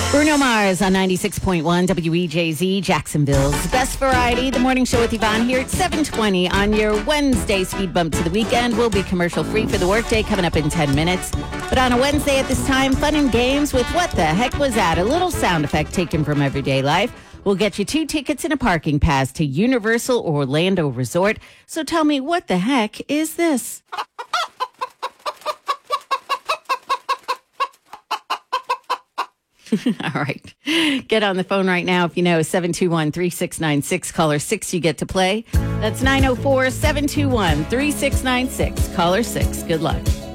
Bruno Mars on 96.1 WEJZ, Jacksonville's best variety. The morning show with Yvonne here at 7:20 on your Wednesday speed bump to the weekend. We'll be commercial free for the workday coming up in 10 minutes. But on a Wednesday at this time, fun and games with What the Heck Was That? A little sound effect taken from everyday life. We'll get you 2 tickets and a parking pass to Universal Orlando Resort. So tell me, what the heck is this? All right. Get on the phone right now if you know. 721-3696. Caller 6, you get to play. That's 904-721-3696. Caller 6. Good luck.